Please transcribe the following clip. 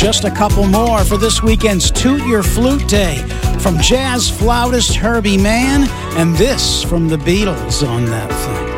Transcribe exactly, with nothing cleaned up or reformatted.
just a couple more for this weekend's Toot Your Flute Day from jazz flautist Herbie Mann, and this from the Beatles on that thing.